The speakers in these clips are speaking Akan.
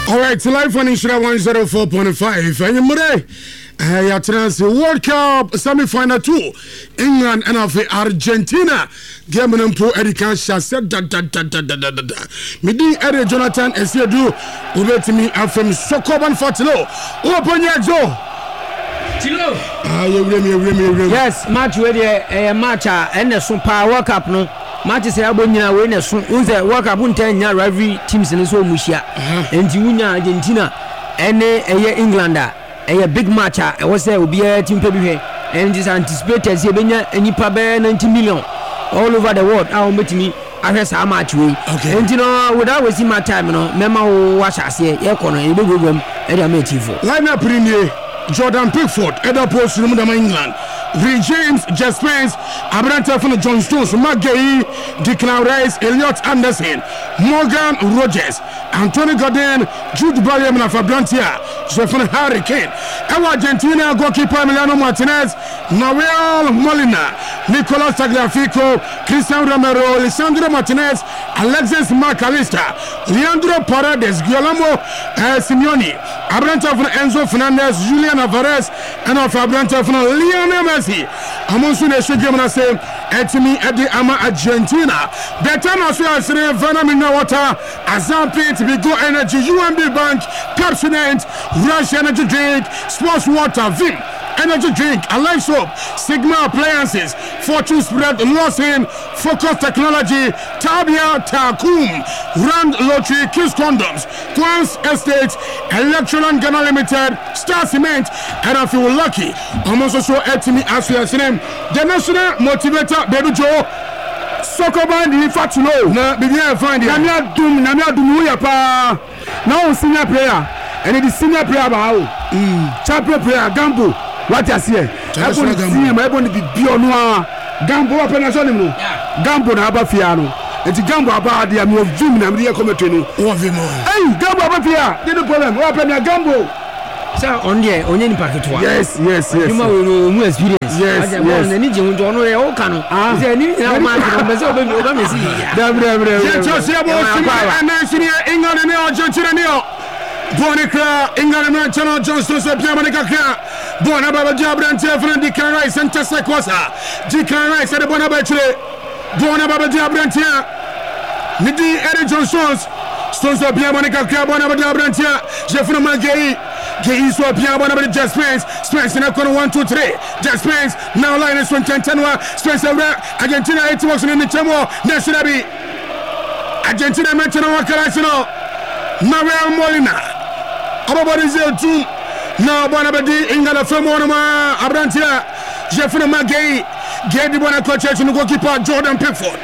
All right, live on Insura 104.5. And you transfer World Cup semi-final 2. England and Argentina. Game on pro Erican said Midi Eddie Jonathan Esiedu over to me from Sokoban Fatilo. Open your door. Yes, match with a match and a super World Cup no. Match say abonyina we na so unze World Cup ntanya rivalry teams ni so muhia enti wunya Argentina ene eye England eye big match e wo say obi team pe bi hwe and is anticipated say benya enipa be 90 million all over the world a ometimi ahwe sa match we enti no without wasting my time no mema wo wahase ye kono e be gogom e dia metifo line up premier Jordan Pickford, Edda Post, England, Reece James, Jess Spence, Abranta from John Stones, McGahey, Declan Rice, Elliot Anderson, Morgan Rogers, Anthony Gordon, Jude Bellingham, and Fabrantia, Stephen Harry Kane, Argentina goalkeeper Emiliano Martinez, Noel Molina, Nicolas Tagliafico, Cristiano Romero, Lisandro Martinez, Alexis McAllister, Leandro Paredes, Guillermo Simeone, Abranta from Enzo Fernandez, Julian Alvarez, and of Abranta from Lionel Messi. Amonsu ne show game na say etimi edi ama Argentina. The time as we are saying vitamin water, Azampi to be go energy, UMB Bank, Pepsi, Rush energy drink, sports water, Vim energy drink, Alive soap, Sigma appliances, Fortune spread, Lawson, Focus technology, Tabia Takum, Rand Lottery, Kiss condoms, Quans Estate, Electron Ghana Limited, Star Cement, and I feel lucky. I'm also so etimi as we are saying the national motivator Baby Joe Soccer band in fact no na be there find it na me adum we pa now senior player and the senior player ba champion player Gambo what you say Gambo senior my bond be ono a Gambo open na so no Gambo na aba fia no enti Gambo aba dia me vim na me dey come to no o vim hey Gambo aba fia dey no problem open na Gambo sir on there onye ni paketwa yes you know experience yes ni je unjo no e o kanu say ni na ma no be say oba me see ya Chelsea abo senior England and Argentina neo Bonica England and Channel Johnston so pia manika kra bona baba Abrante from Declan Rice and Tessa Kwasa Declan Rice and bona bachile bona baba Abrante Nidi Eddie Johnston's Stones of Pia Monica Kra bona baba Abrante Jeffrey McGahey Gay so Pia bona baba Jess Spence in a corner 1 2 3 Jess Spence now line is 110 Spence Argentina 8 box in the Chemo Nashirabi Argentina mention Wakarasino Noel Molina Ababadi Zel 2 now Bonabadi England from Wanama Abrantia Jeffrey McGahey Gay the Bona coach and goalkeeper Jordan Pickford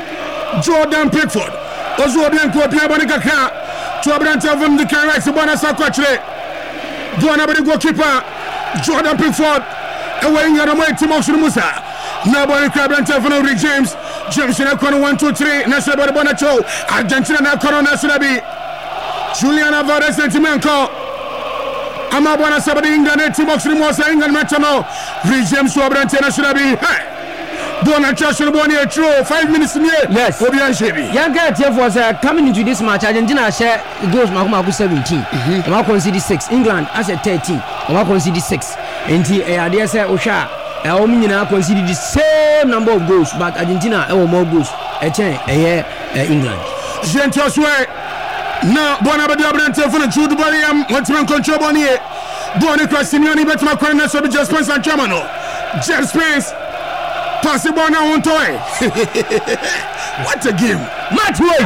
Ozo Bianco Pia Bonica to Abrantia from the Carrice Bona Saquatre Bonabadi goalkeeper Jordan Pickford away in the way Timothy Musa now Bonica Abrantia from Reece James in a corner 1 2 3 National Bonacho Argentina na corner National Julian Alvarez Sentimental Amabana Sabadi England Timox Rimosa England Metano Reece James to Abrante National be Bonacho Bonia True 5 minutes in here. Yes, Obian Shebi. Young girl was coming into this match. Argentina share goals Makumaku 17. Omo concede 6. England as a 13. Omo concede 6. Enti they say Osha omo nyina concede the same number of goals but Argentina more goals. England. Gentoswe na bona badi Abrante for Jude Bellingham Watman control Bonnie Bonica Simeone Betma Corner so Jess Spence and Chamano Jess Spence pass the ball now on toy what a game match way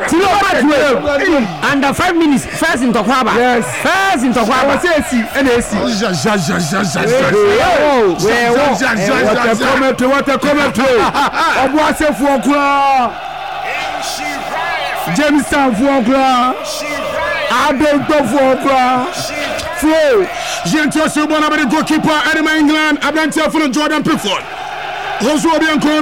under 5 minutes first in Tokwaba first in Tokwaba what a comment Obuase Fuokura Jameson Fuokura Adolfo Fuokura Flow Gentos Bonabadi goalkeeper Edema England Abrante from Jordan Pickford Ozo Bianco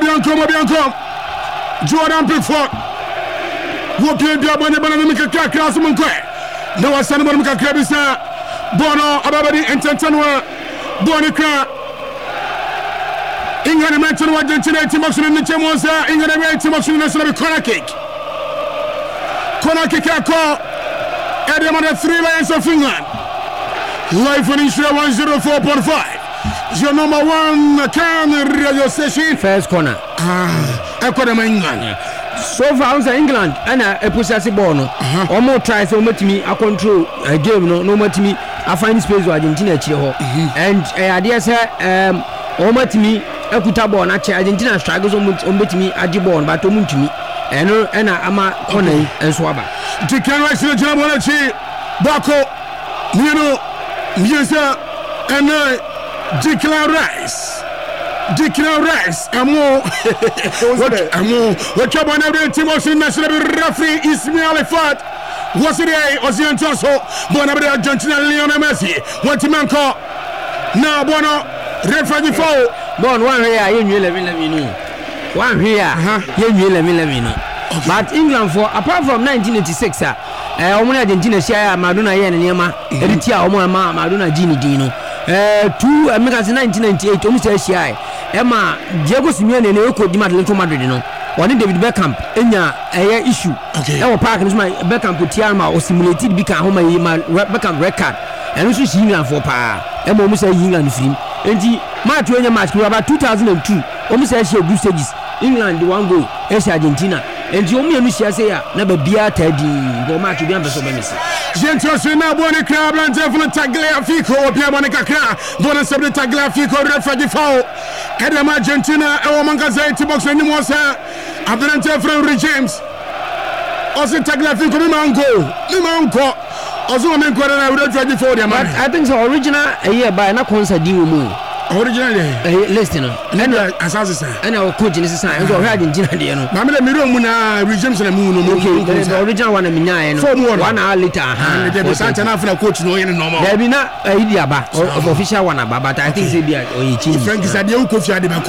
Jordan Pickford Wopie Dia Bonabana Mika Kras Munko No Wasana Mika Krabisa Bono Ababadi Intentanwa Bonica England mentioned what Argentina Timox in the Chemosa England Timox in the corner kick call Edema the Three Lions of England. Live on Insure 104.5. Your number one radio station. First corner. Ecuador England. So far, England and a possessive bono. Or more tries to meet me, I control a game, no more to me. I find space for Argentina. And I dare say, Oma to me, Equitable, Argentina struggles on me at the bone, but to me. And I'm a corner and swabber. To can I see the German Bako, Musa, and Declan Rice, Amo, what job on every team was in national referee Ismail Fat. Was it a Oziantoso, Bonabra Argentina, Lionel Messi, what the man call now Bono, referee foul. Bon, 1 here, you let me know. 1 here, you let me know. But England for apart from 1986, Argentina share Madonna and Yama, Eritia, Madonna Gini Dino. 2 Americans in 1998, almost a shy. Emma, Diego Simeone and Oko Di Madrid, no. One David Beckham, Enya, a issue. Okay. Our park is my Beckham put Tiama or simulated Beckham Beckham record. And also England for power. Emma almost a England film. And the match when match about 2002, almost a share group stages. England, the one goal, it's Argentina. And you only say, never be a Teddy, go match you so many. Gentosina Bonnie Crab and Devon Tagliafico, Piamonica, Bonus of the Tagliafico, refugee foul. Edem Argentina, Omangaze, Tibox and Mosa, Abdulante from James. Also Tagliafico, Limango, also on the corner, I would have for them. I think the original a year by an concert deal. Originally, listener, and as I say, and our coach in this time, and already in Dinah. Mamma Miromuna regimes and the moon. Okay, the original one, and 1 hour later, there was such an after coach, no normal. There be not a Idiaba or official one, but I think they be a Frank is at the Uncle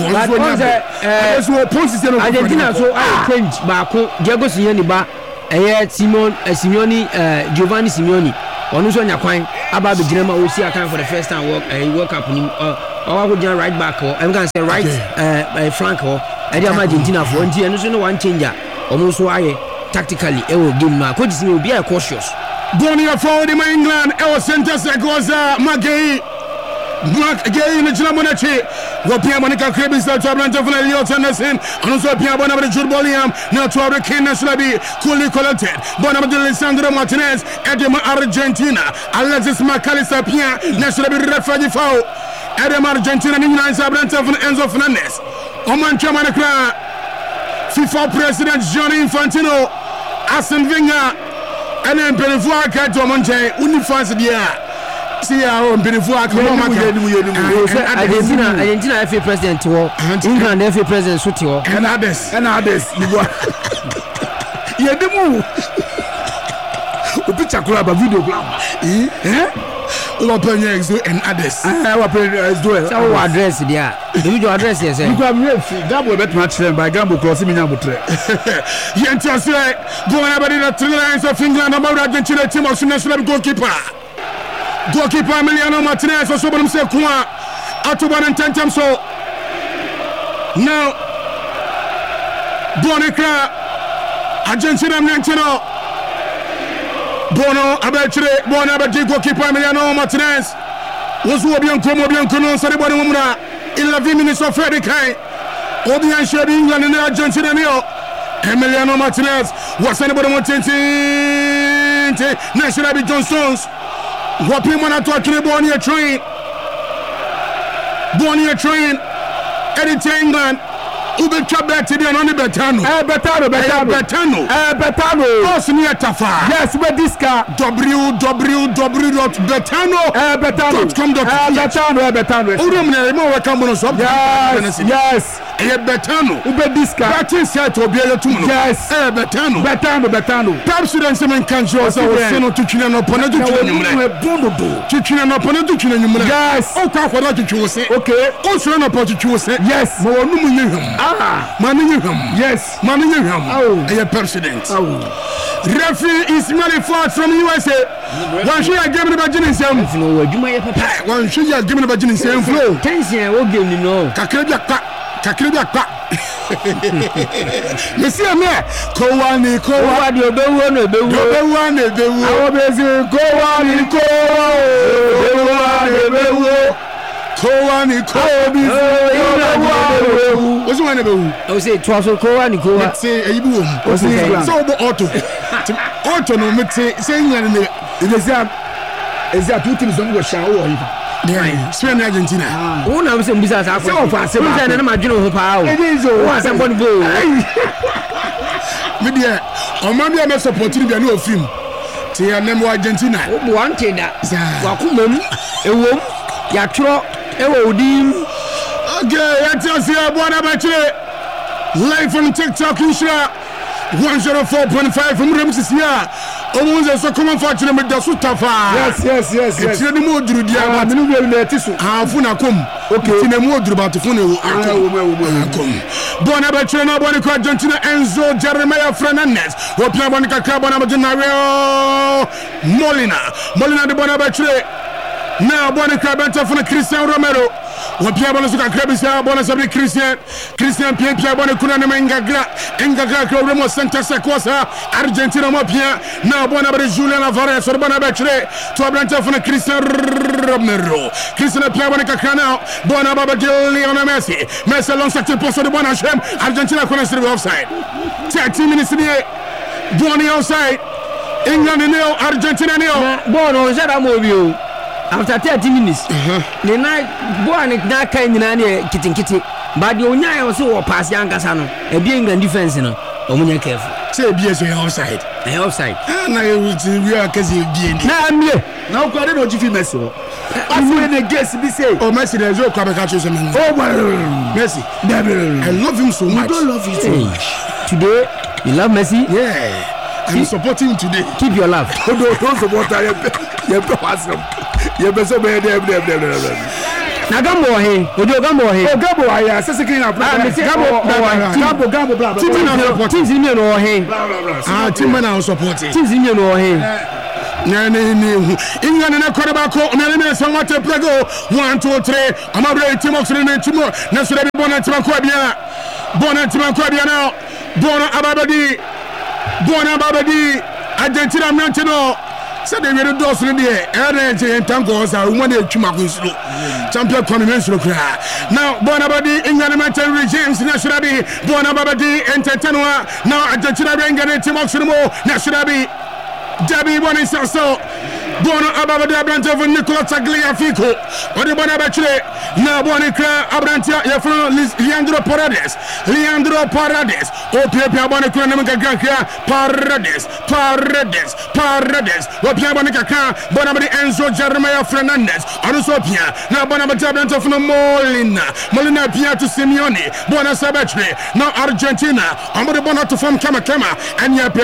Argentina, so I change Baco, Diego Sioniba, Simeone, Giovanni Simeone. On who's on your coin about the Genema, we see a time for the first time work up in or would you right back or I'm going to say right Franco and Argentina for one and also one changer almost why tactically it will give my coaches will be cautious. Bonia forward in England, our center Segoza, Magay in the Germanachi, what Piamonica Crabby South Atlanta for Eliot Anderson, and also Piabona de Jurboliam, now to our king Naslabi, coolly collected. Bonam de Alessandro Martinez, Edema Argentina, Alexis Macalista Pia, Naslabi refugee foul. Edema Argentina, England, Atlanta for Enzo Fernandez. Oman Chamanacra, FIFA President Gianni Infantino, Arsene Wenger, and then Benefuaca to Monte, Unifans Dia. See our Benefuaca, Argentina FA President, England FA President, Sutil, and others, you go. You the move. We picture club a video club. Open eggs and others. So address there. The video address yes. You have Gambo bet match them by Gambo crossing in Abutre. Yentos going about the 3 lines of England about Argentina team of national goalkeeper. Goalkeeper Emiliano Martinez or someone say Kwa out to 1 and 10 times so. Now Bonica Argentina Miantino Bono Abetri, Bono Abetri, goalkeeper Emiliano Martinez was Wobian Kono, Saribon Mumra, 11 minutes of Freddy Kai, Obian Shed England and Argentina. Emiliano Martinez was anybody wanting National Abbey John Stones. Whopping one to a Bonia train, Edith England. Ube Chabet to be on the Betano. Betano. Bosnia Tafa. Yes, but this car www.betano.com.com. Yes. Betano. Ube this car. Batin said to be able to. Yes. Betano. Perhaps you don't say man can't show us to China Ponadu. Yes. Okay. Also an opportunity. Yes. Manningham. Yes. Manningham. Oh. President. Oh. Referee Ismail Ford from USA. One should have given the Bajin Sam. One should have given the Bajin Sam flow. Tension, what game you know? kakiri bi akpa mesi ame kowani de obewu no obewu awobezi kowani kowani osu wane bewu o say twaso kowani say eyibi wo mu so obo auto no mete say nyane ne ezia two teams don't go shawo wo yifa Spain Argentina. Una mse mbisa sa kwa. So fa se ma. Mse na ma dwene ho pa o. Wa se mboni bo. Me dia, o ma bia me support ni bia no film. Ti ya nem Argentina. O bo ante da. Wa kumam ewom ya twro ewo odim. Okay, ya ti ase boa ba kire. Live on TikTok insha 104.5 from Ramsisia. Omuze so come for chile me da so tafa. Yes. Chile ni mo duru dia ba. Minu bi na ti so. Afu na kom. Okay. Chile mo duru ba to fun ewo. Kom. Bona ba chile na bona ko Argentina Enzo Jeremiah Fernandez. Opia bona ka bona ma Real Molina de bona ba chile. Na bona ka benta fun Cristiano Romero. Wapia bona suka krabisa bona sabri Christian pia bona kuna na engagra kwa Remo Santa Secosa Argentina mopia na bona bare Julian Alvarez so bona bachre to abranta funa Cristian Romero Cristian pia bona kakana bona baba Lionel Messi long sector post de bona shem Argentina kuna sire offside 30 minutes nie bona offside England nil Argentina nil bona jada mobio after 30 minutes the night boy na kan nyina ne kitinkiti ba de onya ya so wo pass yankasa no e bi England defense no omunya careful say bi so offside na we are kazi bi ni na amie na ko ade no jifi Messi o afu ne guess bi say oh Messi dey zo kwa be catch so me Messi I love him so much. You don't love him so much today you love Messi. Yeah, I'm supporting him today. Keep your love. Don't support him. You be awesome. You be so bad. Na gambo he ojo gambo he o gambo aya sese clean up gambo blah teams ni no he team na support teams ni no he ni England na koreba ko o me so what prego 1 2 3 amabre team oxygen na timo na so be bona team ko bia na bona ababadi Argentina mantino said they were those in the air and tango sa one day chumakunsu champion convention kra now Bonabadi England regimes national be Bonabadi entertainwa now Argentina England team oxygen national be Jabi Boni so Bono Ababadi Abrante of Nicola Tagliafico or the Bonabachile now Bonica Abrantia Yafro Leandro Paredes O Pia Bonica Namaga Paredes what Pia Bonica Bonabadi Enzo Jeremiah Fernandez Arusopia now Bonabadi Abrante of Molina Pia to Simeone Bona Sabatre now Argentina Amore Bona to form Kama and ya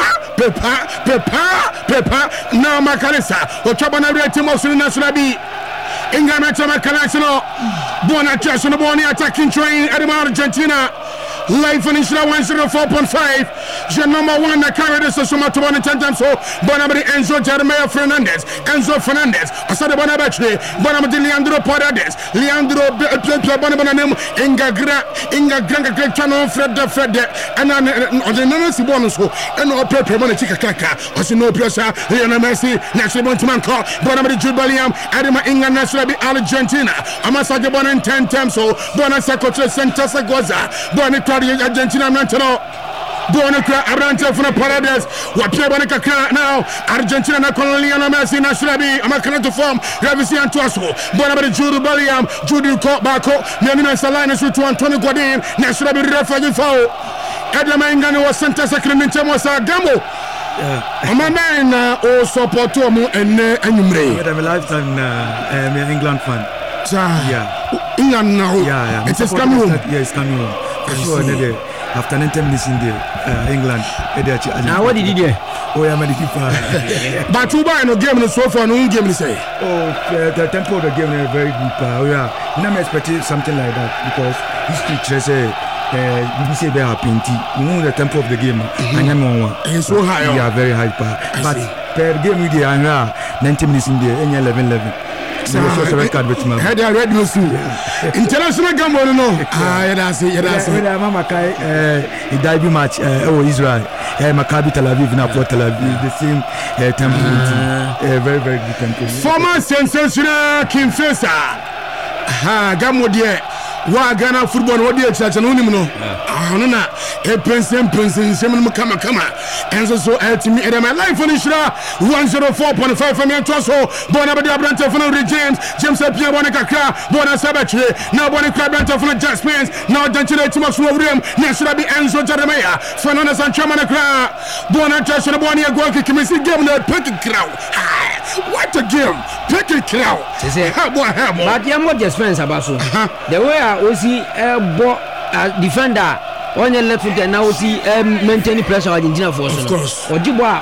Pepa now Makalisa Ochabana team of National B England Makalasa Bona Chasson Boni attacking train at Argentina live finish 104.5 je number 1 na carry this so much 10 times so Bonabadi Enzo Jeremiah Fernandez asade Bonabadi Leandro Paredes Bonabadi Inga channel Fred and the nancy bonus and no pepe money kaka no pressure Lionel Messi national man call Bonabadi Jude Bellingham Adama England national be Argentina Amasaje Bonan 10 times so Bonasako Santa Sagoza Argentina Mantano Bonica Abrante from Paredes Wapia Bonica now Argentina na Lionel Messi national be Amakana to form Revisi Antoaso Bonabadi Jude Bellingham Jude Bako Yanina Salina to Antonio Godin national be refugee foul Edama England was Santa Sacramento was Gambo Amana o support to mu enne anyumre I'm a lifetime England fan. Yeah. England now. Yeah. It's coming home. Yeah, it's coming home. For sure. After 10 minutes in there, England. Now what did you do? Oh, I'm a keeper. But you buy no game so far, no game say. Oh, the tempo of the game is very good. I'm not expecting something like that because history says you say very happy. The tempo of the game, it's so high. Yeah, very high. But per game we did 90 minutes in there, 11. so red card with my head red no see international game no yeah that's mama kai the derby match Israel Maccabi Tel Aviv na Port Tel Aviv the same tempo very very good tempo former sensational King Faisal gamo de wa Ghana football no dey church no nim no no na pensen sem kama enso so ultimate in my life on Ishra 104.5 for me to so bona body Abrante for James Apia bona kakra bona sabache na bona Abrante for Jaspens now Danchile Timas William na should be Enzo Jeremiah Fernandez and Chama na bona touch na bona go kick me see game na pick crowd what a game pick crowd say but you more Jaspens abaso the way we see defender on your left foot and now see maintaining pressure Argentina for us. Of course. Ojibo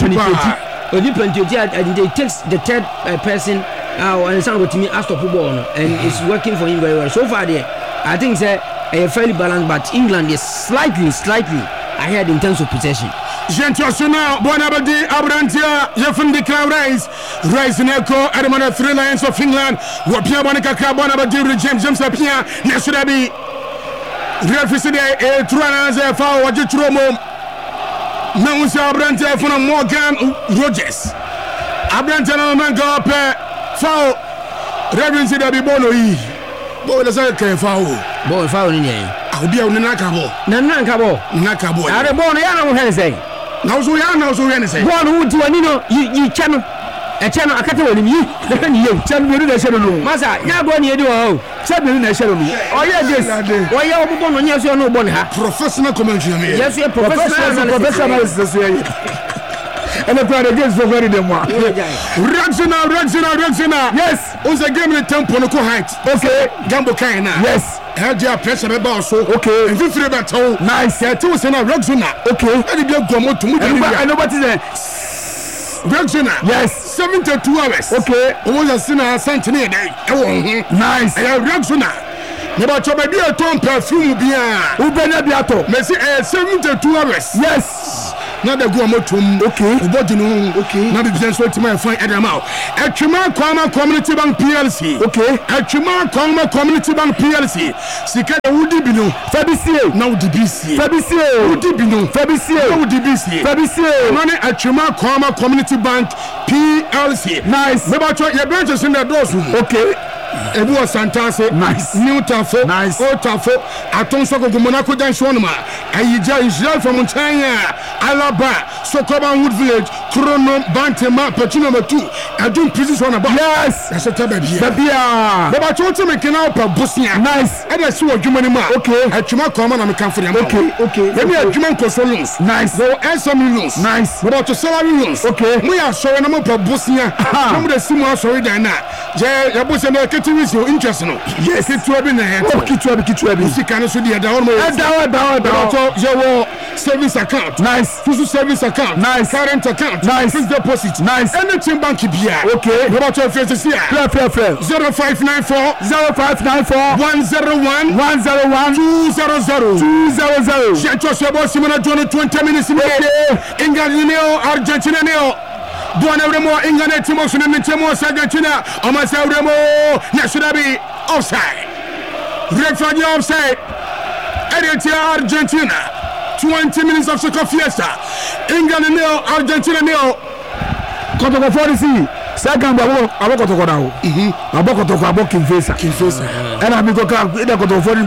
and it takes the third person and some with me stop football and it's working for him very well. So far there, I think it's a fairly balanced, but England is slightly ahead in terms of possession. Gentlemen, Bonabadi, Abrantia, Yefundi Cloud Rise in Echo, Adamana 3 Lions of England, Wapia Bonica Bonabadi, James Apia, Nasurabi, Refiside, Truanaza, Fowl, Wajitromo, Namusa Abrantia from Morgan Rogers, Abrantia Mango, Fowl, Reverend Sidabi Bono, Boy, the second Fowl, Boy, Fowl in here. I'll be on Nakabo, Nakabo, I don't know say. Now so say. One who do you channel a channel I can't tell you. Tell me the shadow. Massa, now go near you. Tell me the shadow. Oh, yes, why you are born on yes, you're no born. Professional commentary. Yes, you're professional. And the crowd against for very them one. Rexina. Yes. Who's a game in the temple no height. Okay. Gambo Kaina. Yes. Held your pressure about so. Okay. And 50 battle. Nice. Yeah, two Sena Rexina. Okay. And you go to move. I know what is there. Rexina. Yes. 72 hours. Okay. Almost a sinner Santini day. Nice. Rexina. Never to be a ton perfume bien. Who better be at all? Messi 72 hours. Yes. Now they go motum. Okay. Okay. Now the business will to find Adam out. Echuma Kwama Community Bank PLC. Okay. Echuma Kwama Community Bank PLC. Sika Udi Bino. Fabricio. Now the BC. Fabricio. Udi Bino. Fabricio. Now the BC. Fabricio. Money Echuma Kwama Community Bank PLC. Nice. Never try your branches in the doors. Okay. Ebu Santase, nice. New Tafo, nice. Old Tafo, Atonsoko Monaco Danshonma, Ayija Israel from Montana, Alaba, Sokoba Wood Village, Chrono, Bantema, Pachino number 2, I don't prison on about. Yes, that's a tababia. Babia. But I told him I can help a Bosnia. Nice. And I saw a human man. Okay. A Chuma Common, I'm a comfort. Okay. Let me a human consolence. Nice. Go and some loans. Nice. But about your salary loans. Okay. We are showing them up a Bosnia. Come with the Simo, sorry, Dana. Jay, Bosnia, with your interest. Yes, it's to be there. Kitwabi. You can also be down. Your savings account. Nice. Full service account. Nice. Current account. Nice. Fixed deposit. Nice. Anything bank here. Okay. What about your face here? Fair. 0594 101 200. Just your boss, Simona John 20 minutes. England, Argentina. Buona Remo, England, Timoson, and Timo Argentina. Omasa Remo, Nashirabi, offside. Referee offside. Editor Argentina. 20 minutes of soccer fiesta. England nil, Argentina nil. Kotoko 40. Second, Abokotoko now. Abokotoko, Abokin Face. And I'm going to go to 40.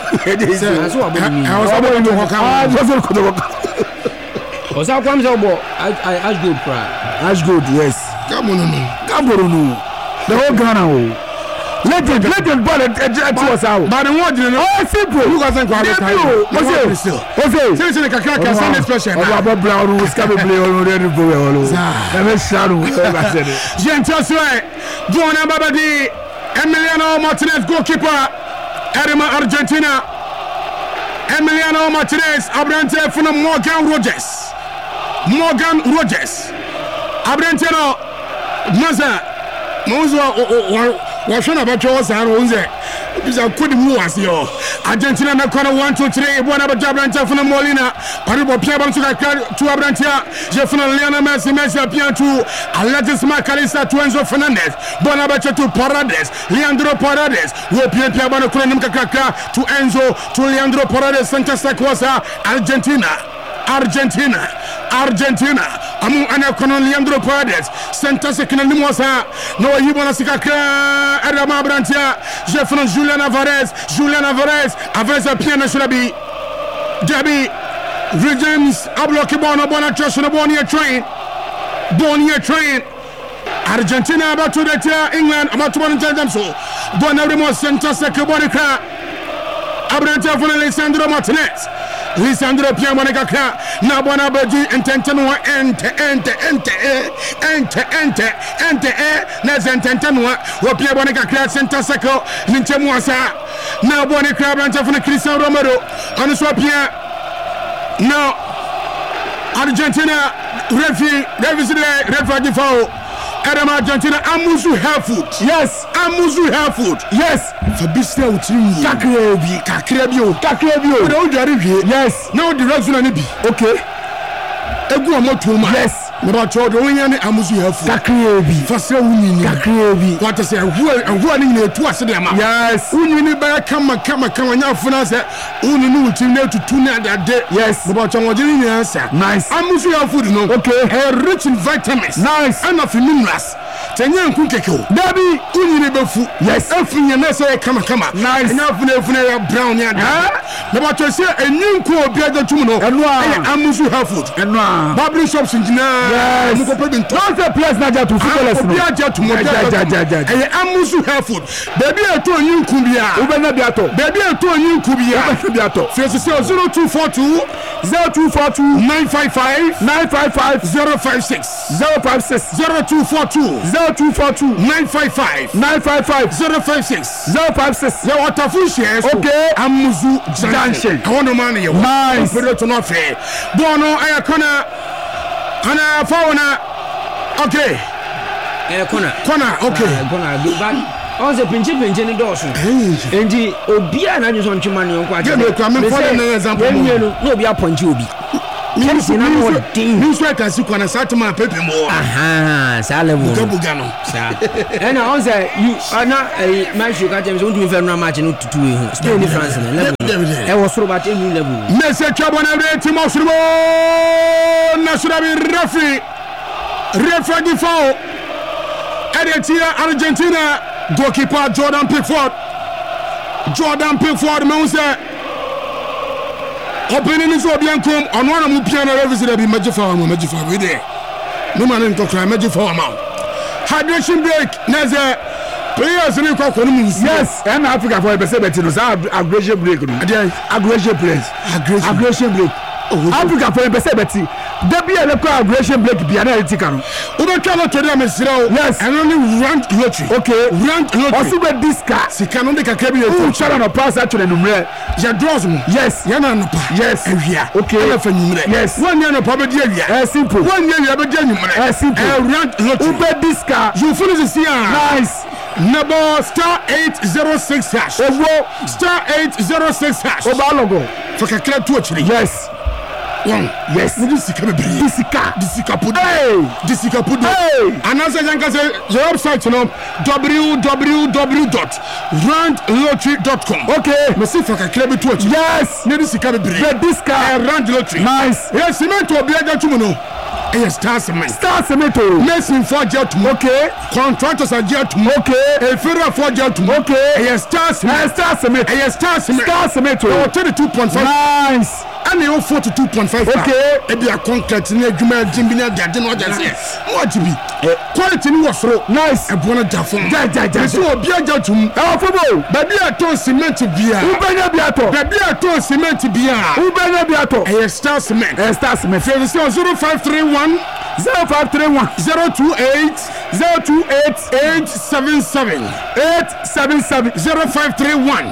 Was that comes over? As good, yes. Come on. The whole Ghana. Legend ball was out. But the word, oh, simple. You guys are What's it? Since the Kaka send expression. About Brown was coming to play already. Never shadow. Gentlemen, Buona Babadi, Emiliano Martinez, goalkeeper, Edema Argentina. Emiliano Martinez, Abrante from Morgan Rogers. Abranteno, Moza, Washana Bacho, Sanze. Is a good move as you. Argentina na kona 1 2 3 bwana Bajabranta funa Molina Aribo Pia Bansuka tu Abrantia Jefuna Lionel Messi apia tu Alexis Makalisa tu Enzo Fernandez bwana bacha tu Paredes Leandro Paredes wo Pia bwana kuna nimkakaka tu Enzo tu Leandro Paredes Sanchez Sakwasa Argentina amu ana kono Leandro Paredes Sanchez kina nimwasa no yibona sikaka Adama Abrantia Jefuna Julian Alvarez Alvarez apia na shulabi Debbie James abloki bona trust no Bonnier train Argentina about to the England about to one them so bona remo center second bonica Abrantia for Lisandro Martinez Lisandro Pia Monica na bona beji intentenwa ente na zententenwa wo Pia Monica center second ninchemwasa na bonica Abrantia for Cristiano Romero on so Pia now Argentina referee foul Adam Argentina Amuzu Herfoot yes Fabista utini Kakrebio yes now the rest na bi okay egu amotuma yes na chodo wonyane Amuzu Herfoot Kakrebi fasa wunini Kakrebi what say ehua ni na etu ase de ma yes wunini ba kama nya funa se wunini utini na tutu na ade yes na chodo ni answer nice Amuzu Herfoot no okay rich in vitamins nice and of minerals tenya nkun keke o dabi wunini befu yes afinya na se kama nice nya funa ya brown ya na ba to se enyinku obi ajatum no Amuzu Herfoot Babri shops engineer yes muko pe bin not the place na ja to footballers no ja Amuzu Herfoot baby eto enyinku bia ubena biato baby eto enyinku bia biato face 0242 955 056 0242 955 056 ya watafu shares okay Amuzu Junction I want to man you nice for to not fair bono ayakona ana fauna okay corner okay corner but on the pinche ni doso endi obia na nso ntwema ne onko aje me for na example no obi aponji obi Chelsea na no din ni so ka si kwana satma pepe mo aha sa level buga no sa and on say you ana match you ka James won't even no match no tutu e ho Spain France na level e wo soro ba tenu level Messi chabo na rate mo soro na sura bi referee foul Edetia Argentina goalkeeper Jordan Pickford me say opening is obiankom ono na mu piano revisit be magic foul we there no man in kokra magic foul ma hydration break na players in kokko no mu yes and Africa for be say bet no aggression break no aggression break Africa for be say bet there be a aggression break be na etika no we try to tell them yes and only run lottery okay run lottery also be disca sika no de kakra bi e try no pass actually no mre ya draws mo yes ya na no pa yes awia okay na fa nyumre yes one ya no pa be di awia simple one ya be di nyumre simple run lottery ube disca you finish the year nice number *806 hash *806 hash oba logo for kakra tu achiri yes yes disika pudo anasa yanka say your website no www.randlottery.com okay me see for kakra tu achiri yes ne disika be disika Rand Lottery nice yes cement obi aga tumu no yes star cement mason for jet okay contractors are jet okay federal for jet okay yes star cement yes star cement 22.5 nice and you 42.5 okay e be a concrete na adwuma jimbina dade no just what be quality ni was nice e bona jafon so obi ajatum e football baby aton cement bia ubenya biato baby aton cement bia ubenya biato e star cement 0531 028 877 0531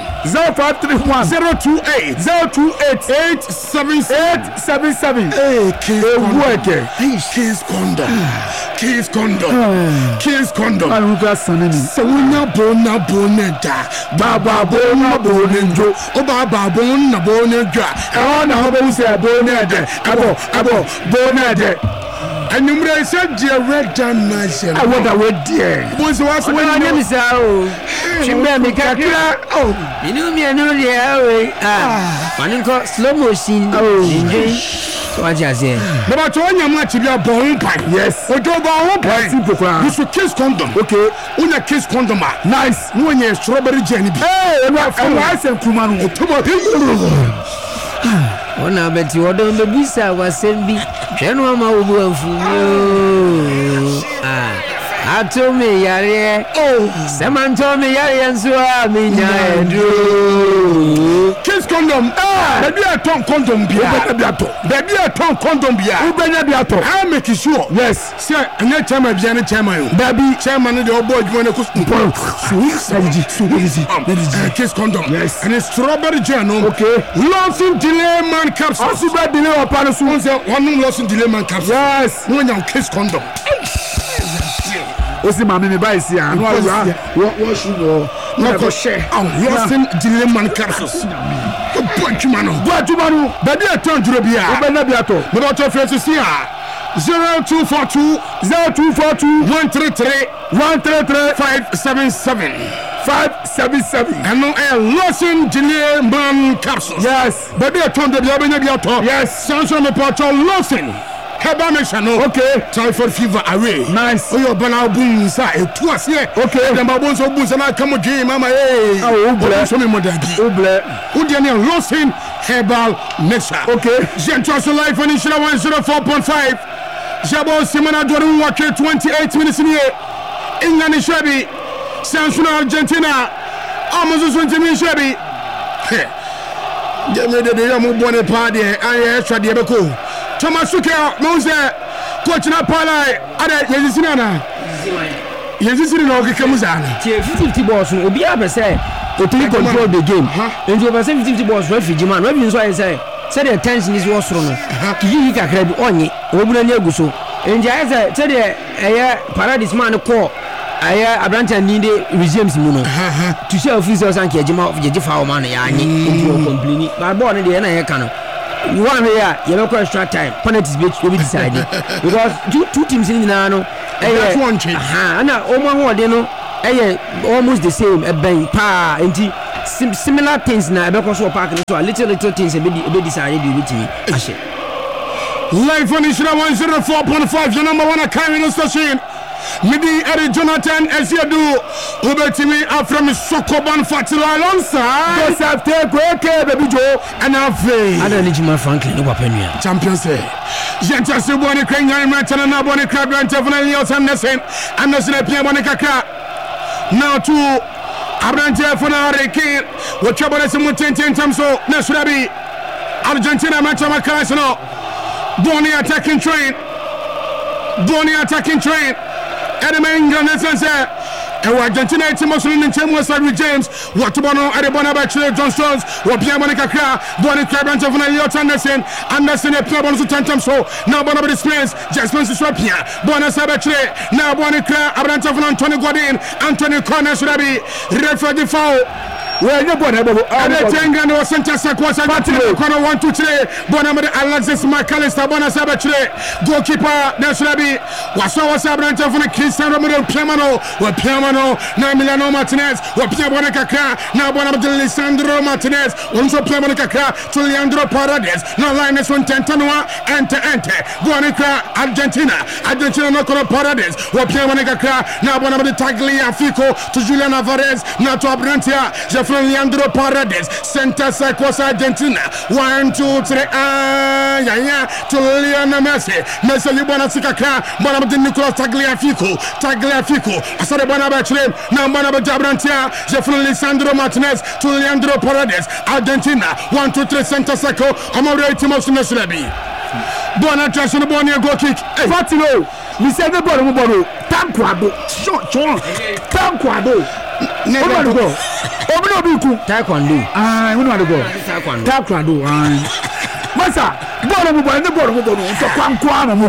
028 877 hey Kings Konda Kiss condom. Kiss condom. I don't got son. So na boneda. Baba bonenjo. O baba bonenjo. Oh na hobo say boneda. Abo boneda. And you may say, dear Red John Nation. I want a red dear. Was when I name is out. Chimney Kakira. Oh, you knew me, I know the airway. One called slow motion. Oh, what you say? But when you're much of your bone pie, yes, or go bone pie, you should kiss condom. Okay, when you kiss condom, nice. When you're strawberry jelly. Hey, and I said, Kuman, One I bet you don't the visa was sent me. General Mawu I told me, Yari. Oh, someone told me, Yari, and so I mean, kiss condom. Baby, I don't condom beer. Baby, I don't condom beer. I'll make you sure. Yes, sir. And that time I've been chairman. Baby, chairman of the old boy, you want to kiss condom. Yes, and a strawberry journal. Okay, lost in delay man caps. Also, bad delay or panels. One lost in delay man caps. Yes, when you kiss condom. What's the mammy by here? What should you not share? Lost in delay man caps. What you man? Baby, I turned to the beer. But what your face is here? 0242 133 577 and no lost in delay man capsules. Yes, baby, I turned the beer. Yes, Sanson the portal lost in. Okay, typhoid fever away. Nice. Oh, your banana boom inside. It was here. Okay, the bones of boots and I come again, Mama. Hey, oh, bless me, Mother. Oh, bless. Who did you lose in herbal mixture? Okay, Gentle Life on Ishira 104.5. Jabo Simona Doru Wake 28 minutes in here. England is shabby. Samsung Argentina. Almost 20 minutes shabby. Get me the Yamu Bonnet party. I extra Diabeco. Thomas Suker, Mose, Coach Napala, Ada Yazina. Yazina, Kamuzana. 50 balls will be able to say, to control the game. And you have 50 balls, refugee man. Revenue, so I say, said the attention is what's wrong. You can grab on it, Robin Yaguso. And Jazza said a paradise man call. I Abranta need resumes Muno to show officers and Kajima of Jefa man. I need to complain. But born in the end, I you want here, you have extra time. Penalties will be decided because two teams in Nano. That's one change. And almost the same. A bank pa and similar things now because we're parking so little things a bit decided with me. Live on Ishira 104.5, your number one carrying station. Midi Eddie Jonathan as you do. Ubetimi from Sokoban Fatilo alongside. Yes, after okay, baby Joe. And I don't need my Franklin. No weapon. Champions Day. Gentle Suboni Kanga Manton and Aboni Crab and Definitely Anderson. Anderson Piamonica. Now to Abrante Fonare, what trouble is in 10 times so Nasrabi Argentina Machama Casino. Bonnie attacking train. Edema England says and Argentina Muslim in Tim West James, what to Bono, Edibona Bachelor, John Stones, what Piamonica, Bonnie Crabant of Eliot Anderson, Anderson, a Piabon to Tantam so, now Bono displays, Jasmine Swapia, Bona Sabachere, now Bonnie Crab, Abranta of Antonio Godin, Antonio Cornes Rabi, refugee foul. Well, no one ever. And the Tangan was sent us a quarter. 1 2 3. Bonamade Alexis McAllister, Bona Sabachere, goalkeeper, Nasrabi, Wasawa Sabranta from Cristiano Romero, Piamano, now Milano Martinez, or Piamonica, now Bonamade Lisandro Martinez, also Piamonica, to Leandro Paredes, now Linus from Tantanua, enter, Bonica, Argentina, no Paredes, or Piamonica, now Bonamade Tagliafico to Julian Alvarez, now to Abrantia, Leandro Paredes, Center Circus Argentina. 1 2 3. To Leona Messi. Messi, you want to see a car. Bonabati Nicolas Tagliafico. I saw the Bonabachim. Now Bonabati Abrantia. Jeffrey Lisandro Martinez to Leandro Paredes. Argentina. 1 2 3. Center Circle. I'm already to most Messi. Bona Jason Bonia go kick. Fatilo. We said the bottom. Tanquado. Short. Tanquado. Never go. Taekwondo. We want to go. Taekwondo. Masa, bora mu bora so kwankwana muku.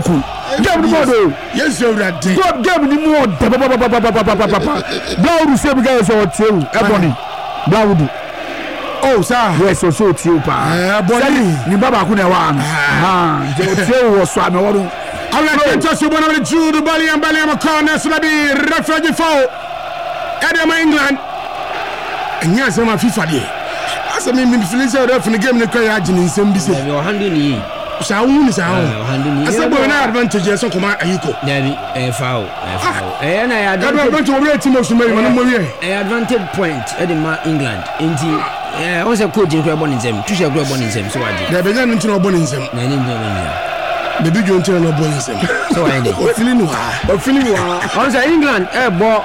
game ni mo yes you are dead game ni mo papa Blawood say be guys o tie ebony Blawood oh sir yes so tie pa body ni baba ku na wa je o tie wo so ame wo all right just you wanna do the ball and corner so be refugee foul Edema England nya se ma FIFA de asa me feel say ref ni game ni kwa ya agin nsem bi se yo handle ni sa wu ni sa wu asa bo na advantage so kuma ayiko dabi foul na ya advantage we team of Somalia man mo wie advantage point Edema England enti o se coach ni kwa bo ni nsem tu se kwa bo ni nsem so waje da be nya ni ntino bo ni nsem na ni nsem baby jo ntino no bo ni nsem so why dey o feeling wa on say England bo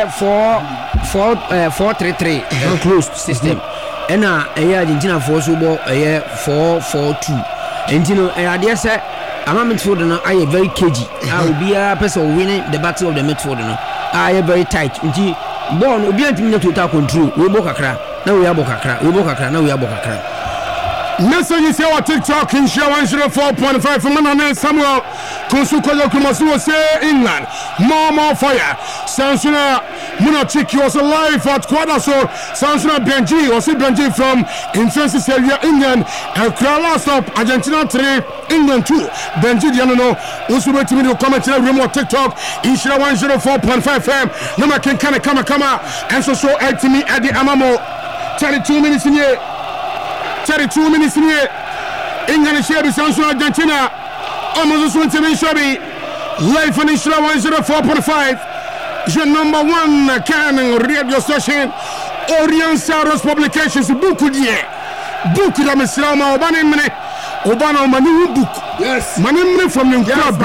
4-3-3 closed system and Argentina for so bo 4-4-2 and you know idea say ama midfield no are very cagey obi a person winning the battle of the midfield no are very tight nti ball no obi antimi na total control we bo kakra na we abo kakra we bo kakra na we abo kakra message say on TikTok in share 104.5 from Nana Samuel Konsukoyo Kumasu say England more fire Sansuna Munachiki was live at Quadaso Sansuna Benji was Benji from Intensis area England and last up Argentina 3 England 2 Benji Diano also wait to me to comment in the room on TikTok in share 104.5 FM number can kama and so add to me at the Amamo 32 minutes in here 32 minutes in here. England is here with Argentina. Almost 20 minutes. Live on Isra 104.5. Your number one can radio station. Orient Saros Publications. Book da Mislama Obanimne. Obana Manu book. Yes. Manimne from the club.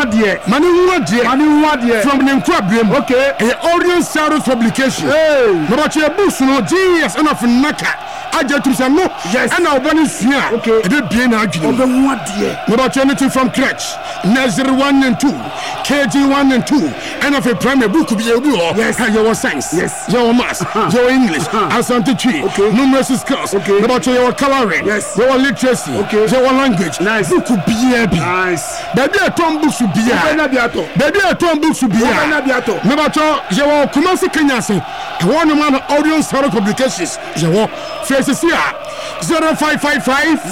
Manu from the club. Okay. Orient Saros Publications. Hey. But your books no GS enough Naka. Ajetu say no yes and obani sua okay e dey bien na adwene obenwu ade no ba anything from crutch nursery 1 and 2 KG 1 and 2 and of a primary book be obi ho yes your science yes your maths your English asante tree numerous skills no ba your coloring yes your literacy your language nice book be nice baby atom books be baby atom books be no ba your Kumasi Kenya say one man audio Saros Publications your faces here 0555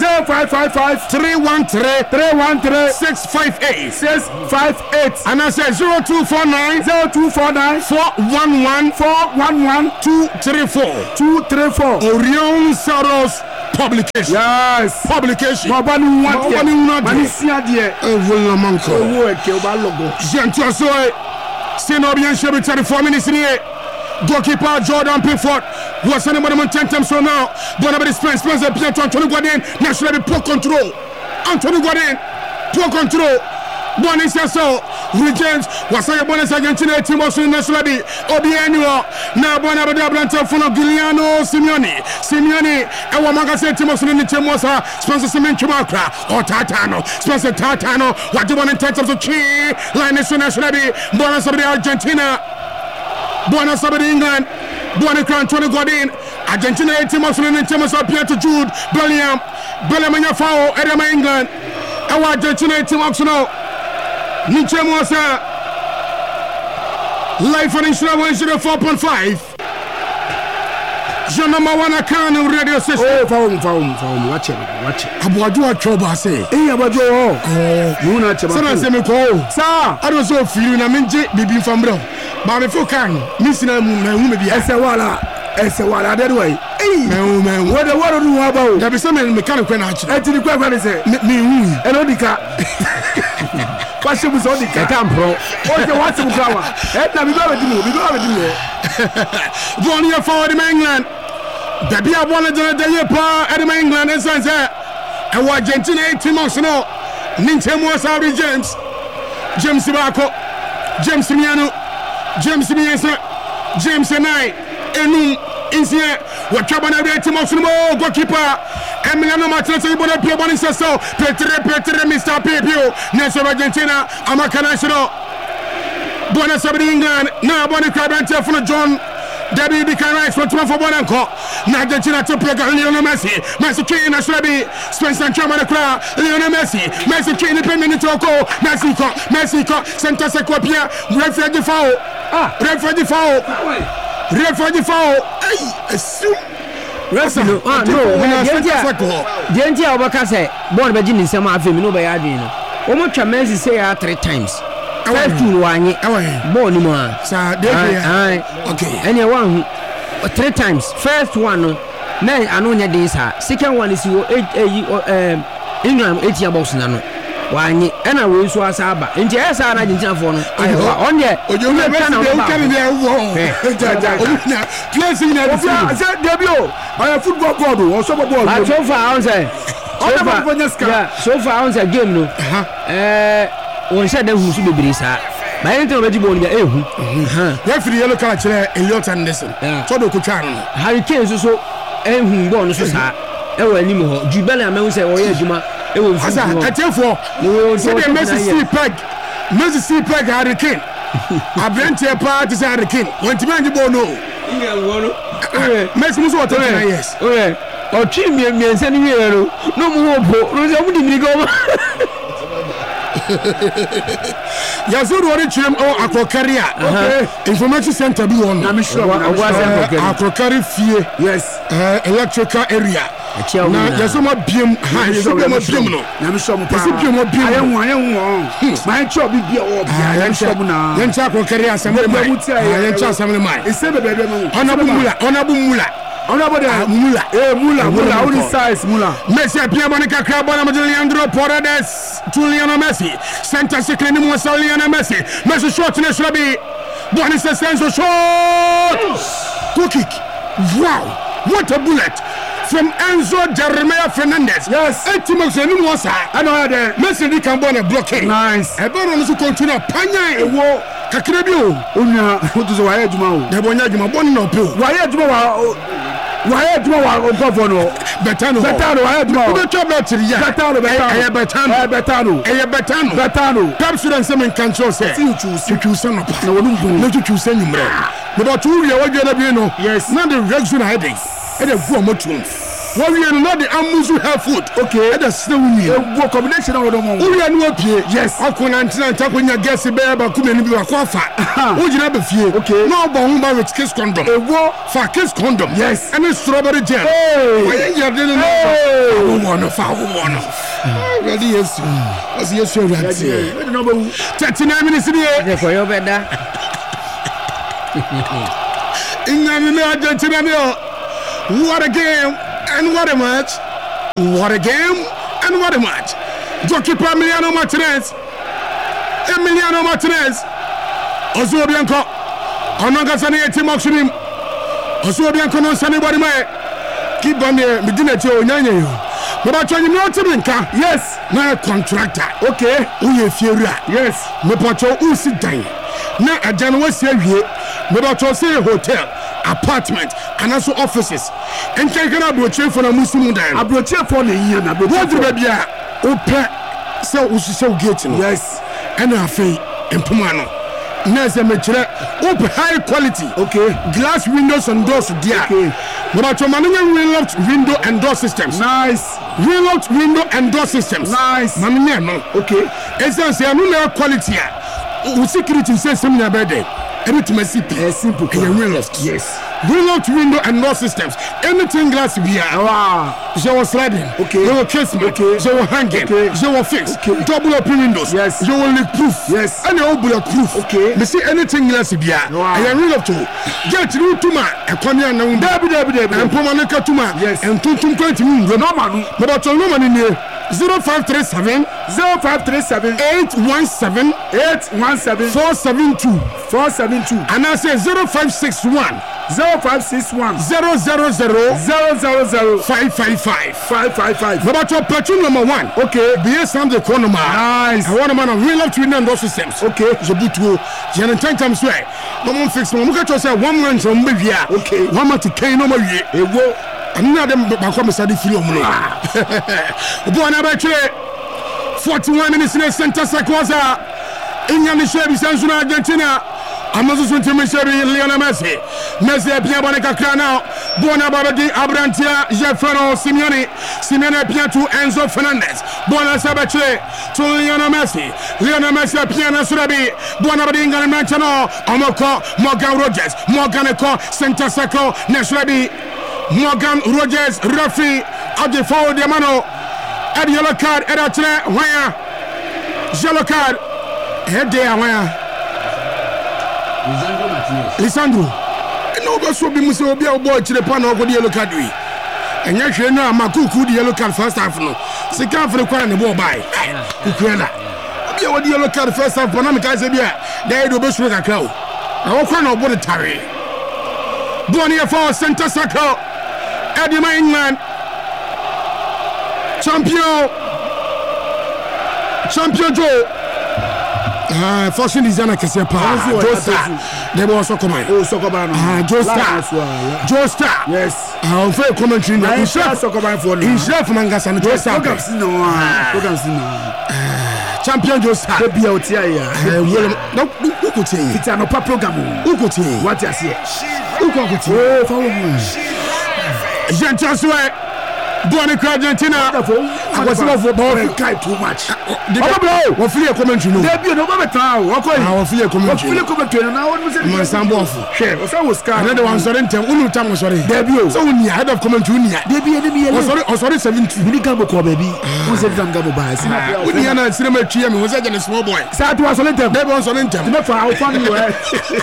313 658 and I say 0249 411 234 Orion Saros Publication yes publication mobani wansia de evolo manko owo eke o ba logo jentu so say no bien shebe 34 minutes here. Goalkeeper Jordan Pickford was sending one of 10 times so now. Bonabedi Spence a Pietro Anthony Guadin. National poor control. Anthony Guadin, poor control. Bonus so Regents was saying bonus Argentina team was in National B. Obianua. Now Bonabedi Ablanta Funo Giuliano Simeone. And Wamaga said Timos in the Timosa, Spencer Simen Chumakra or Tatano. Spencer Tatano. What do you want in terms of the key? Line National B. Bonus of the Argentina. Buona Sabbath England, Buona Crown Tony Godin, Argentina team of Pietro Jude, Bellingham in foul, Edema England, and Argentina team of Nietzsche Mosa, live on Instagram 104.5. Your number one account on radio station. Oh, found. Watch it. Abuadu Achoba say. Hey, Abuadu. Oh, Muna Chaba. Sana se me ko. Sa, I don't so feel na menje bibi fambro. Ba me fo kan, misina mu be ese wala that way. Hey, me what do you about? There be some mechanic when I actually. E ti di kwa ni say. Me hu. E no dika. Kwashe bu so dika. Tampro. O je what mu kawa. E na bi go be di. One year forward in England. Baby, I wanted to do your part at England and Sansa. And Argentina 18 months now. Ninja Mosa James Ibako, James Miano, James Miesa, James and I, Enum, Insia, what Cabana 18 months more, goalkeeper, Emiliano Martinez, Bonapia so, Petre, Mr. Pepio, Nessa Argentina, Amaka National, Buona Sabbath England, now Bonnie Crabante for John. Debbie became rights for 12 for one and call. na Argentina to play Lionel Messi train na Shrabi Spencer Chama kra Lionel Messi train pe minute ko Messi ko center secopia referee foul assume referee no Gentia obaka say ball be gini nsem afi mi no be ya dwen no o mo twa Messi say ya 3 times first two wanye ball ni mo sa okay any one 3 times first one no na anu nya dey sa second one is England 8 box na no wanye na we so asaba nti esa na Argentina for no on there ojo na Messi dey wo place in the debut football board o so ball so far on say so far on say game no on say dem hu so bebere sa ba yen tell be ball be ehu referee yellow card kire Elliot Anderson so do ko twa no Harry Kane so ehu ball no so sa e wa anim ho Jubele amehu say o ye adwuma e wo asa atefo so the Messi see peg Harry Kane abentie pa to say Harry Kane won ti manji ball no Messi muso 39 years o twi mi nsani wi ero no mu hopo no se mu di mi go Yazuru ori chim o akokaria information center bi won na me sure akokari fie yes electrical area na yasoma biem yasoma biem no na me sure mo pa ayen my chop bi bia o bia ayen sure na yen cha akokari asem yen cha asem mai ese bebe mo honorable mula only size mula Messi apia boni kakra bona mo Leandro Paredes to Lionel Messi center second ni mo Lionel Messi shot na Shrabi boni senso shot good kick wow what a bullet from Enzo Jeremiah Fernandez yes etimo se ni mo sa ana there Messi di kan bona blocking nice e bona no so continue panya ewo kakra bi o onya otu so waye adwuma o de bonya adwuma boni no pe waye adwuma wa go no betano waye adwuma be chop na tiri ya betano capsule nsem nkancho se chuchu no pa na wonu bun na chuchu se nyumre me ba tu wie wadwe na bi no yes na the reaction headache e dey go motum what we no the amuzu health food okay e dey still we go combination na wodo mo we no apie yes akona ntina ntakonya guess be ba kuma ni bi wa kwafa o jina be fie okay no bo hu ba with kiss condom ewo fa kiss condom yes and strawberry gel why you dey no I want no ready yes as yes you ready 39 minutes here for your better in Argentina what a game and what a match goalkeeper Emiliano Martinez Ozo Bianco onanga sane team action Ozo Bianco no sane body mai keep on there medina che onyanya yo me ba twanyi me otim nka yes na contractor okay uye fiera yes me pacho usi dan na ajano wasi awie me ba to say hotel apartment and also offices and can abroche for na muslim dan abroche for na yin na abroche ba bia ope so usise gate no yes and afei empuma no na se me kire open high quality okay glass windows and doors there okay but to manage relocked window and door systems nice relocked window and door systems nice manage no okay essence ya no quality a security system na bed everything simple relocked yes relocked window and door systems anything glass here wow they were sliding okay they were casement okay they were hanging okay they were fixed okay. double open windows yes they were leak proof yes and they all bullet proof okay me see anything glass here wow. I relocked to get through to my economy and and pomaneka to my yes and 20 no man but no man in here 0537 817 472 and I say 0561 000 555 but your platoon number 1 okay be some the corner nice I want a man of real life window and door systems okay Jabutu jan 10 times way no one fix no muka to say 1 month from be okay 1 month to kain no more ewo anna dem ba kwa mesade firi omuno obo na ba kire 41 minutes in the center sequoza Inyani Shebi Sanzuna Argentina Amazu Suntimishabi Lionel Messi appear by the now Bona Babadi Abrantia Jeffero Simeone Piatu Enzo Fernandez Bona Sabache to Lionel Messi Piana Surabi Bona Badinga Manchano Omoko Morgan Rogers Morganeko Center Circle Nesrabi Morgan Rogers referee at the forward Diamano at yellow card at a where yellow card head there where Lisandro no go so be muso obi obo chire pa na ogodi yellow card wi enya hwe no amakuku di yellow card first half no second half kwa na bo bai kukuela obi odi yellow card first half na me kai se bia dey do be suru kakra o na wo kwa na obo de tare Bonnie for center circle Eddie England champion Joe fortune designer kese pa Joe Star they were also come oh so come on Joe Star yes on fait commentary na chef so come for in chef mangasa no Joe Star program champion Joe Star be out here ya no ukutin it's an opera program ukutin what you see ukutin oh follow me Gentlemen, Bonnie Argentina. I was not for guy too much. What feel commentary? No, there be no better. I feel commentary. Now, what was it? My son, share. I was scared. Another one, sorry, Unu Tam was sorry. There be so when you head of commentary, there be enemy. Sorry, 70. You can't go, baby. Who's it? I'm going to buy. When you are cinema, was that a small boy? Sad was on them. They was on them. Not for how fun you were.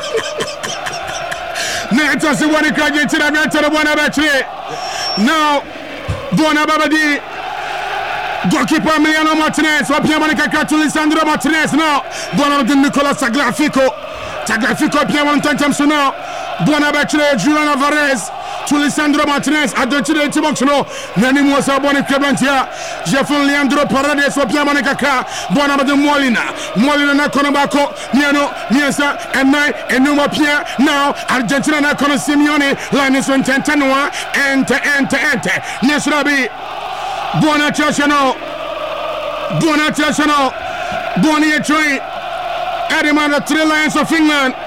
Next, I want to graduate to the one about now, Bona Babadi, goalkeeper Emiliano Martinez, Piamonica Catuli Sandro Martinez now, Bona Nicolas Tagliafico, Piamon Tantamso now, Bona Bachelor, Julian Alvarez, to Lisandro Martinez, at the Chile Timoxno, Nani Mosa Boni Clementia, Jeffon Leandro Paredes, Piamonica, Bona de Molina Conabaco, Miano, Miasa, and Numa Pia, now Argentina Nacono Simeone, Linus Tentanua, enter, Nesrabi, Bona Chasano, Boni Tree, Adamana 3 Lions of England.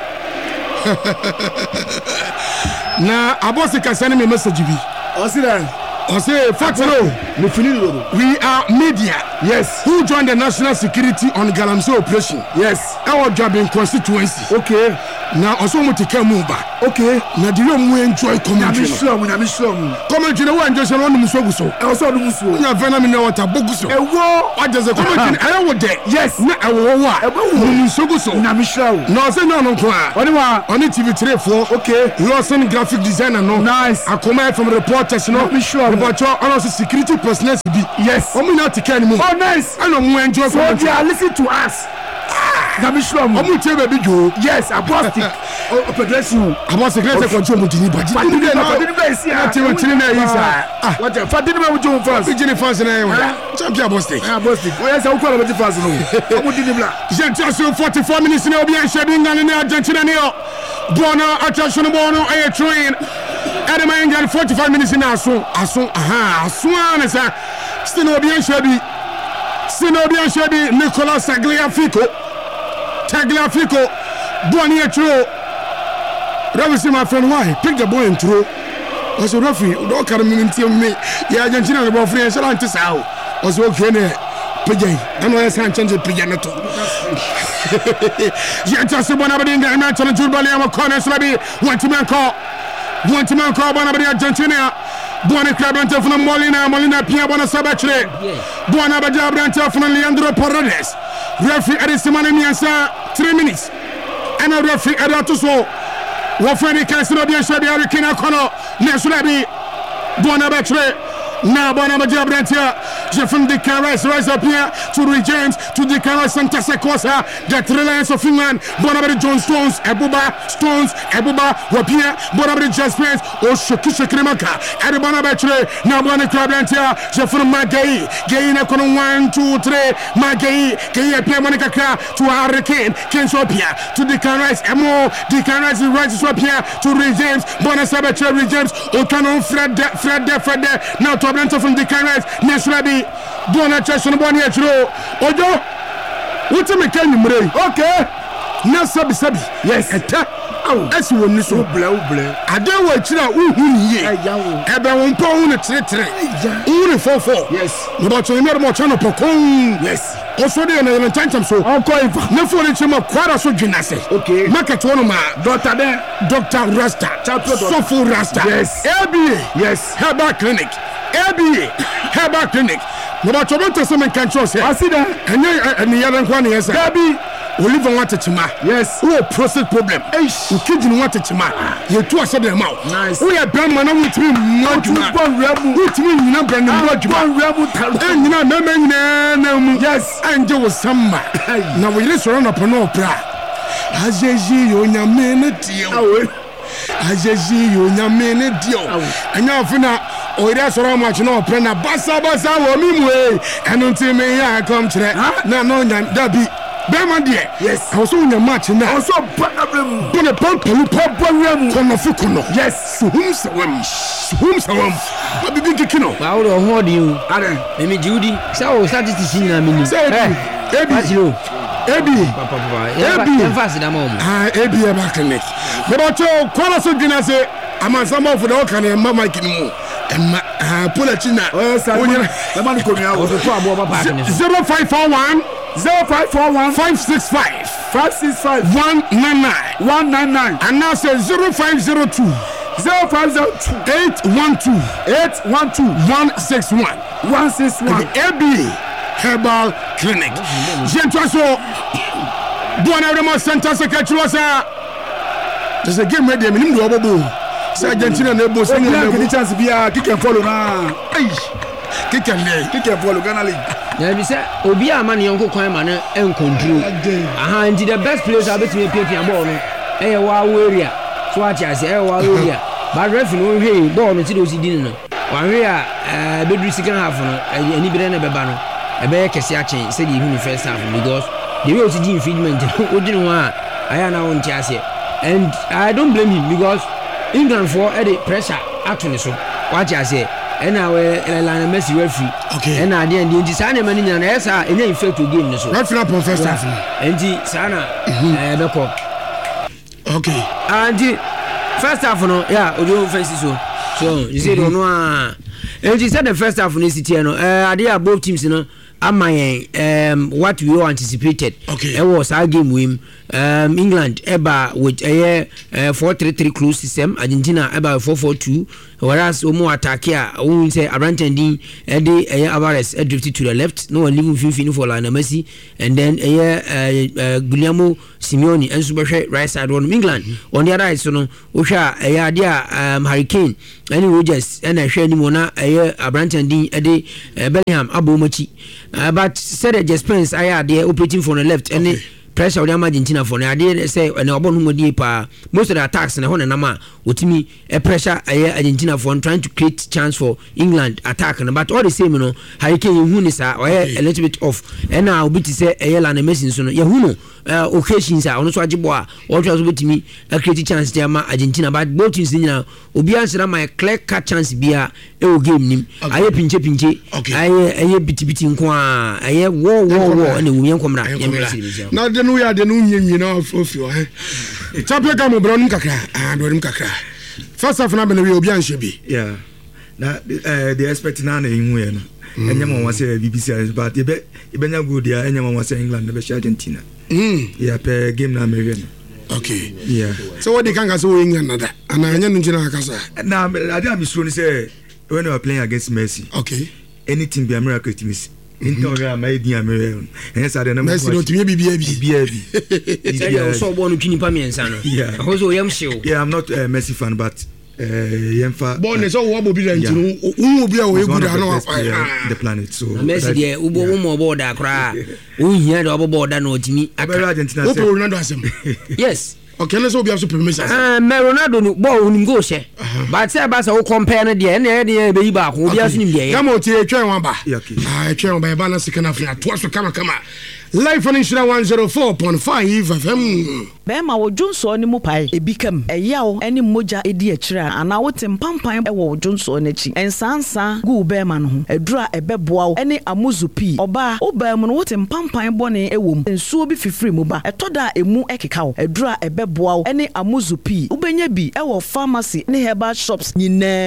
Na abosi ka send me message bi. O say Fatro, we are media. Yes. Who joined the national security on Galamsey operation? Yes. Our job in constituency. Okay. Now also mo take move. Okay. Na di you enjoy commentary. Na me sure. Commentary no one just no muso. I also do muso. Na vena me na water boguso. Ewo. What does the commentary? I wo there. Yes. Na ewo wa. Muso. Na me sure. No say no kwa. On TV3 4. Okay. You are sending graphic designer no. Nice. I comment from reporters no. Me sure. But also security personnel be. Yes. Omo na take anymore. Oh nice. I know we enjoy so they are listening to us. Na me sure. Omo tell baby Joe. Yes, Apostle. Pedresu. Apostle let's control Mutini but. Fadini na isa. What the Fadini na Joe fans. Fadini fans na e. Champion Apostle. Apostle. Oh yes, I call about fans no. Omo dini bla. Just 44 minutes na obi an shedding in Argentina ne. Bono attention bono air train. Adam England 45 minutes in aso anesa still obi an shebi Nicolas Tagliafico Boni Etro Ravisi my friend why pick the boy and throw was a referee don't carry me yeah Argentina the ball free so anti sao was okay ne pejai and no san change pejai to Jenta Bona Badinga and challenge Bali am corner slabi want to man call Bona Argentina Bona Clemente from Molina Pia Bona Sabachre Bona Bajabrante from Leandro Paredes referee Edisimane Miansa 3 minutes and a referee Edatuso Wafani Casino Bianshabi Arikina Kono Nesrabi Bona Bachre now Bona Bajabrante Jeffon de Carres rise up here to Rui James to the Carres Santa Secosa the 3 Lions of England Bona John Stones Ebuba Wapia Bona Jaspers or Shokishakremaka and Bona Bachre now Bona Clemente Jeffon Magai Gay Nakono 1 2 3 Magai Gay Pia Monica to Hurricane Kensopia to the Carres Emo the Carres rises up here to Rui James Bona Sabachre Rui James Okano Fred now to Abranta from the Carres Nesrabi Bona Chesson Boni Etro Ojo what me can you okay na sabi yes eta esi woni so ble ade wa kira uhu niye ebe won po hu ne tere uri fofo yes no ba to ni mo chano pokon yes oso de na na chancham so onko ne fo ne chima kwara so dwinase okay market wono ma Dr. Rasta Sofo Rasta yes ABA yes Herbal Clinic ABA Herbal Clinic no ba to bento so men kan cho se asida enye ni yare nkwa ne yesa gabi Oliver Watachima. Yes. Who a process problem. You kid in Watachima. You two are said them out. Nice. We are Brahman with me. Not you. With me, you know, Brandon. And you know, no. Yes. And there was some. Now we let's run up on no pra. As you see, you're a minute. As you see, you're a minute. And now, for now. Oh, that's all much no prena. Basa, woman, and until me, I come to that. No, that be. Bema dear, yes. I was on your match now. Also, but a pump, kono. Yes, whom so but be big kino. I would hold you. Adam, maybe Judy. So, statistician, I mean, Ebi, fast the moment. Ebi, back in it. But your quality dinner say, I'm on some of the Okan and Mamma Kinu. And pull a china. The money coming out 0541 565 199 and now say 0502 812 161 AB Herbal Clinic. Gentleso Buona Center Secretary was there's a game ready. I'm going to go. Argentina nebo singing the chance be kick and follow na. Kick and follow Ghana League. Now be say obi a man yonko kwan man en control. Aha nti the best players are between pia ball no. Eh wa area. So a chance wa area. But ref no hwe ball no ti do si din no. Wa hwe a bedru second half no ani bere na beba no. E be kese a chen say the win first half because the way o ti infringement o din ho a aya na won ti ase. And I don't blame him because England for the pressure actually so. Watch I say. And now Lionel Messi referee. Okay. And now the design man in an SA in the effect to game so. Referee up on first half. And the Sana Beko. Okay. And the first half no, yeah, audio offense so you say no and he said the first half no city no they are both teams no am what we all anticipated. Okay. It was our game win. England eba with a 4-3-3 close system. Argentina eba 4-4-2. Whereas Omo attack here, we say Abrantendin, Eddie Alvarez drifted to the left. No one leaving Finfin for Lionel Messi, and then Guillermo Simeone and Super right side on England. On the other side, no, Osha Harry Kane, and Rogers, and I share Nimona, Abrantendin, Eddie Bellingham, Abumachi. But said just Spence, I are there operating from the left, and pressure on Argentina for now. I did say and most of the attacks and the Honama with me a pressure Argentina for trying to create chance for England attack and but all the same Harry Kane Hunisa or a little bit off and now be to say a and a message so Yahuno occasions are on Swajiboa or just with me a creative chance there Argentina but both teams now Obiansra my clear cut chance be a game nim I pinche I biti nkwa I war and we come now then we are the new of you Tapia mo brown kakra and werim kakra first half na be we obi anhye bi yeah na the expect na hu e no enyama won say BBC but e benya good ya enyama won say England be Argentina yeah per game na me okay yeah so what they can say England nada and anya no njina akasa na I dey am sure ni say when we are playing against Messi okay anything be America teams into we are made in America and so na Messi no timi bibia so born twini pa miensa no hozo yam show yeah I'm not a Messi fan but yemfa born so wo bobi dan tinu wo obi a wo good na the planet so Messi dey ubo wo mo border kra wo hia dey obo border na otimi Argentina say Ronaldo asem yes okay let's obi have to permission Ronaldo no ball nim go she but say ba say wo compare no dey na dey be yi ba ko obi aso nim dey come on tie twen wan ba twen wan ba na second half na to so kama live on Inshira 104.5 FM. Bema wo Jonso ni mu pai ebikam eyawo eni moja edi akira ana wote mpampan e wo Jonso n'achi ensansa gu bema no ho edura ebeboa eni amuzupi oba obam no wote mpampan bone ewom ensuo bi fifiri mu ba etoda emu ekeka wo edura ebeboa eni amuzupi ubenya bi e wo pharmacy ne herbal shops nyina